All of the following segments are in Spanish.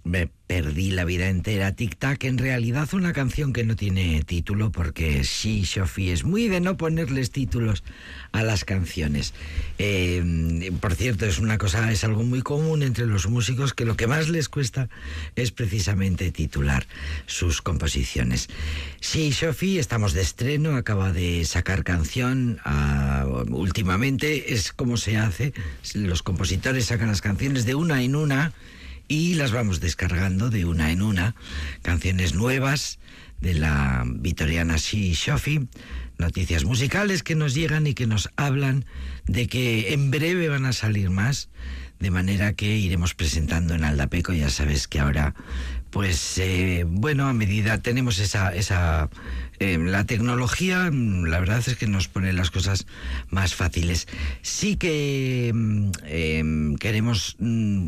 Me perdí la vida entera, Tic Tac, en realidad una canción que no tiene título, porque sí, Sophie es muy de no ponerles títulos a las canciones. Por cierto, es algo muy común entre los músicos, que lo que más les cuesta es precisamente titular sus composiciones. Sí, Sophie, estamos de estreno, acaba de sacar canción últimamente, es como se hace, los compositores sacan las canciones de una en una, y las vamos descargando de una en una, canciones nuevas de la vitoriana Sophie, noticias musicales que nos llegan y que nos hablan de que en breve van a salir más, de manera que iremos presentando en Aldapeco. Ya sabes que ahora, pues, a medida tenemos la tecnología, la verdad es que nos pone las cosas más fáciles. Sí que queremos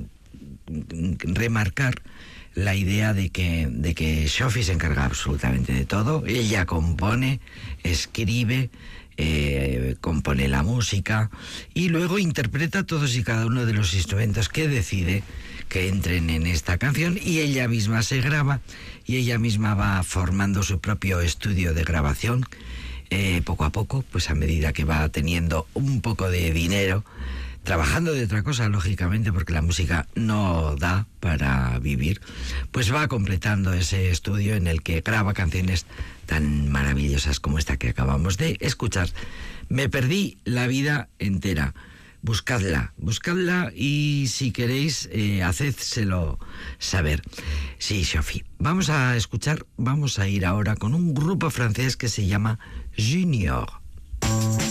remarcar la idea de que Sophie se encarga absolutamente de todo. Ella compone, escribe, compone la música y luego interpreta todos y cada uno de los instrumentos que decide que entren en esta canción, y ella misma se graba y ella misma va formando su propio estudio de grabación, poco a poco, pues a medida que va teniendo un poco de dinero, trabajando de otra cosa, lógicamente, porque la música no da para vivir, pues va completando ese estudio en el que graba canciones tan maravillosas como esta que acabamos de escuchar. Me perdí la vida entera. Buscadla y si queréis, hacédselo saber. Sí, Sophie. Vamos a ir ahora con un grupo francés que se llama Junior.